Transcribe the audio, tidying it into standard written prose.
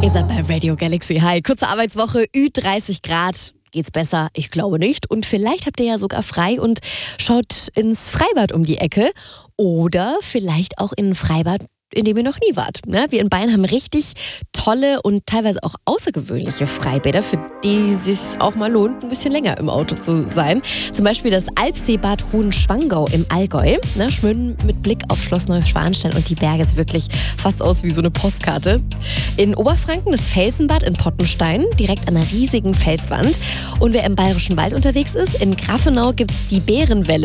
Ihr seid bei Radio Galaxy. Hi, kurze Arbeitswoche, 30 Grad. Geht's besser? Ich glaube nicht. Und vielleicht habt ihr ja sogar frei und schaut ins Freibad um die Ecke. Oder vielleicht auch in ein Freibad, in dem ihr noch nie wart. Ne? Wir in Bayern haben richtig tolle und teilweise auch außergewöhnliche Freibäder, für die es sich auch mal lohnt, ein bisschen länger im Auto zu sein. Zum Beispiel das Alpseebad Hohenschwangau im Allgäu. Ne? Schwimmen mit Blick auf Schloss Neuschwanstein und die Berge, ist wirklich fast aus wie so eine Postkarte. In Oberfranken das Felsenbad in Pottenstein, direkt an einer riesigen Felswand. Und wer im Bayerischen Wald unterwegs ist, in Grafenau gibt es die Bärenwelle.